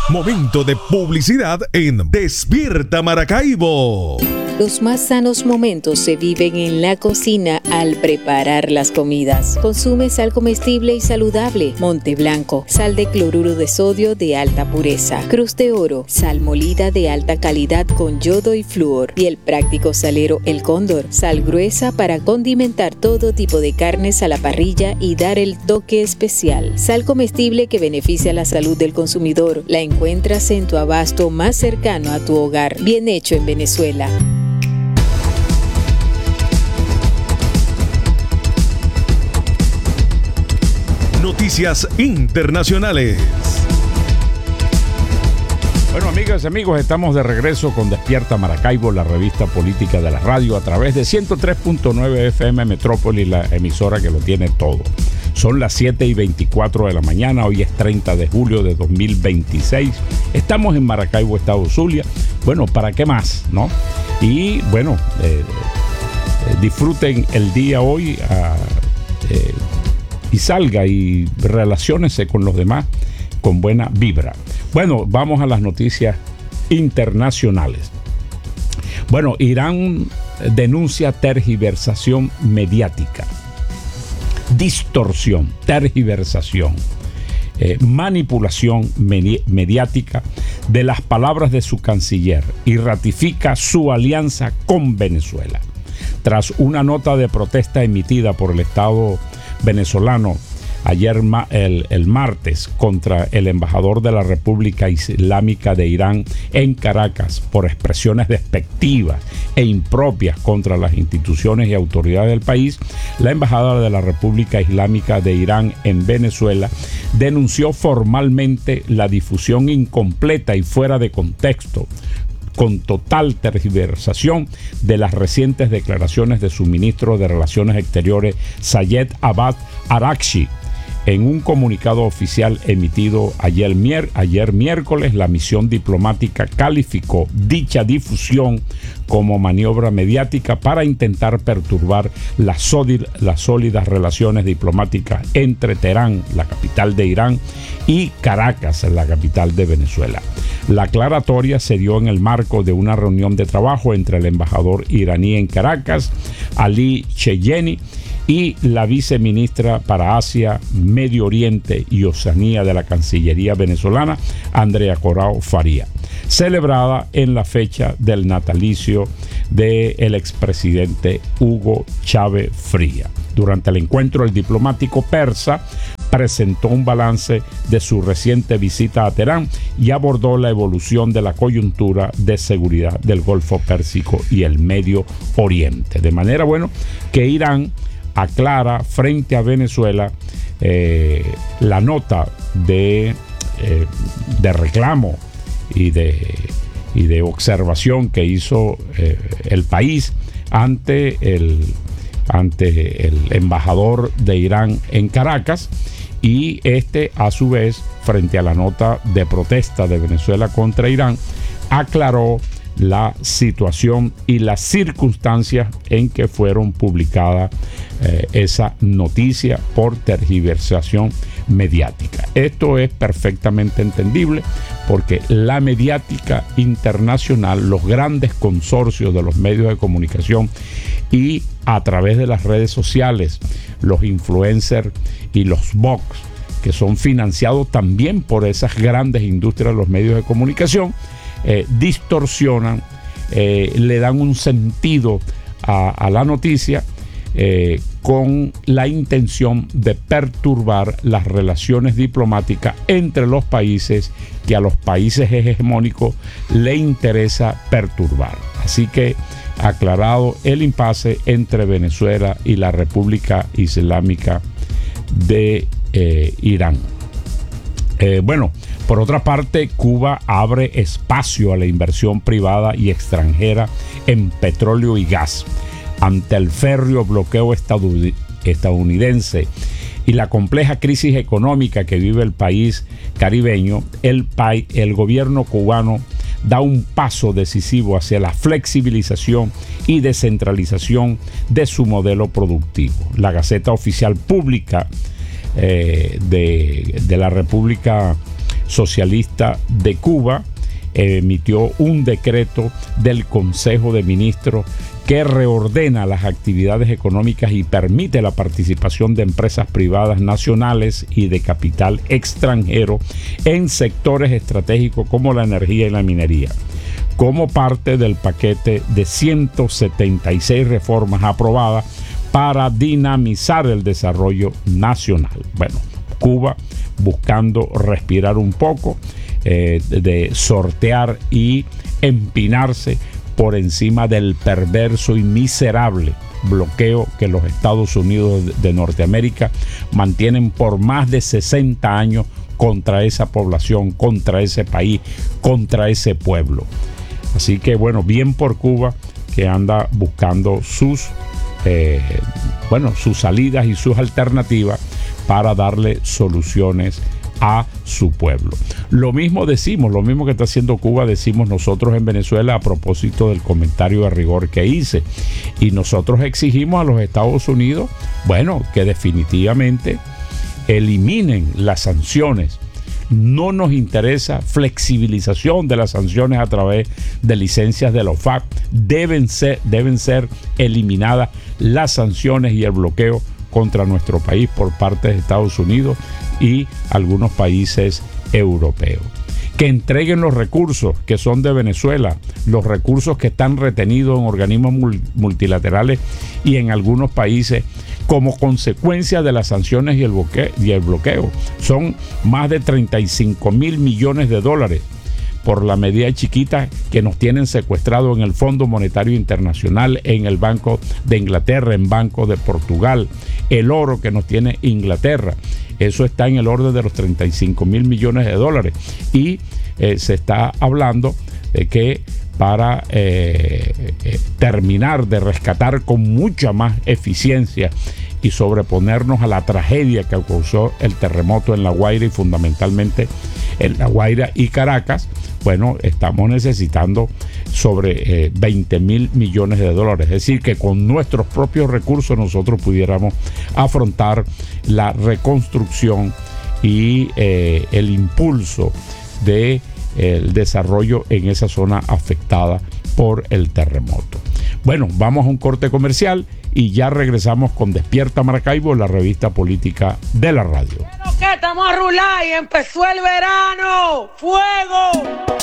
Momento de publicidad en Despierta Maracaibo. Los más sanos momentos se viven en la cocina al preparar las comidas. Consume sal comestible y saludable, Monte Blanco, sal de cloruro de sodio de alta pureza, Cruz de Oro, sal molida de alta calidad con yodo y flúor, y el práctico salero El Cóndor, sal gruesa para condimentar todo tipo de carnes a la parrilla y dar el toque especial. Sal comestible que beneficia la salud del consumidor. La encuentras en tu abasto más cercano a tu hogar. Bien hecho en Venezuela. Noticias internacionales. Bueno, amigas y amigos, estamos de regreso con Despierta Maracaibo, la revista política de la radio, a través de 103.9 FM Metrópoli, la emisora que lo tiene todo. Son las 7:24 de la mañana, hoy es 30 de julio de 2026. Estamos en Maracaibo, Estado Zulia. Bueno, ¿para qué más, no? Y bueno, disfruten el día hoy y salga y relaciónese con los demás con buena vibra. Bueno, vamos a las noticias internacionales. Bueno, Irán denuncia tergiversación mediática, distorsión, tergiversación, manipulación mediática de las palabras de su canciller y ratifica su alianza con Venezuela. Tras una nota de protesta emitida por el Estado venezolano ayer el martes contra el embajador de la República Islámica de Irán en Caracas por expresiones despectivas e impropias contra las instituciones y autoridades del país, la embajada de la República Islámica de Irán en Venezuela denunció formalmente la difusión incompleta y fuera de contexto, con total tergiversación de las recientes declaraciones de su ministro de Relaciones Exteriores, Sayed Abbas Araghchi. En un comunicado oficial emitido ayer miércoles, la misión diplomática calificó dicha difusión como maniobra mediática para intentar perturbar las sólidas relaciones diplomáticas entre Teherán, la capital de Irán, y Caracas, la capital de Venezuela. La aclaratoria se dio en el marco de una reunión de trabajo entre el embajador iraní en Caracas, Ali Cheyeni, y la viceministra para Asia, Medio Oriente y Oceanía de la Cancillería venezolana, Andrea Corao Faría, celebrada en la fecha del natalicio del expresidente Hugo Chávez Fría. Durante el encuentro, el diplomático persa presentó un balance de su reciente visita a Teherán y abordó la evolución de la coyuntura de seguridad del Golfo Pérsico y el Medio Oriente. De manera, que Irán aclara frente a Venezuela la nota de reclamo y de observación que hizo el país ante el embajador de Irán en Caracas, y a su vez, frente a la nota de protesta de Venezuela contra Irán, aclaró la situación y las circunstancias en que fueron publicadas esa noticia por tergiversación mediática. Esto es perfectamente entendible porque la mediática internacional, los grandes consorcios de los medios de comunicación y a través de las redes sociales, los influencers y los bots, que son financiados también por esas grandes industrias de los medios de comunicación, distorsionan, le dan un sentido a la noticia con la intención de perturbar las relaciones diplomáticas entre los países que a los países hegemónicos le interesa perturbar. Así que, aclarado el impasse entre Venezuela y la República Islámica de Irán. Por otra parte, Cuba abre espacio a la inversión privada y extranjera en petróleo y gas. Ante el férreo bloqueo estadounidense y la compleja crisis económica que vive el país caribeño, el gobierno cubano da un paso decisivo hacia la flexibilización y descentralización de su modelo productivo. La Gaceta Oficial Pública de la República Socialista de Cuba emitió un decreto del Consejo de Ministros que reordena las actividades económicas y permite la participación de empresas privadas nacionales y de capital extranjero en sectores estratégicos como la energía y la minería, como parte del paquete de 176 reformas aprobadas para dinamizar el desarrollo nacional. Bueno, Cuba buscando respirar un poco, de sortear y empinarse por encima del perverso y miserable bloqueo que los Estados Unidos de Norteamérica mantienen por más de 60 años contra esa población, contra ese país, contra ese pueblo. Así que bueno, bien por Cuba, que anda buscando sus salidas y sus alternativas para darle soluciones a su pueblo. Lo mismo que está haciendo Cuba, decimos nosotros en Venezuela a propósito del comentario de rigor que hice. Y nosotros exigimos a los Estados Unidos, que definitivamente eliminen las sanciones. No nos interesa flexibilización de las sanciones a través de licencias de la OFAC. Deben ser eliminadas las sanciones y el bloqueo contra nuestro país por parte de Estados Unidos y algunos países europeos. Que entreguen los recursos que son de Venezuela, los recursos que están retenidos en organismos multilaterales y en algunos países como consecuencia de las sanciones y el bloqueo. Son más de 35 mil millones de dólares por la medida chiquita que nos tienen secuestrado en el Fondo Monetario Internacional, en el Banco de Inglaterra, en Banco de Portugal, el oro que nos tiene Inglaterra. Eso está en el orden de los 35 mil millones de dólares. Y se está hablando de que para terminar de rescatar con mucha más eficiencia y sobreponernos a la tragedia que causó el terremoto en La Guaira y fundamentalmente en La Guaira y Caracas, estamos necesitando sobre 20 mil millones de dólares. Es decir, que con nuestros propios recursos nosotros pudiéramos afrontar la reconstrucción y el impulso del desarrollo en esa zona afectada por el terremoto. Vamos a un corte comercial y ya regresamos con Despierta Maracaibo, la revista política de la radio. Pero que estamos a rular y empezó el verano. ¡Fuego!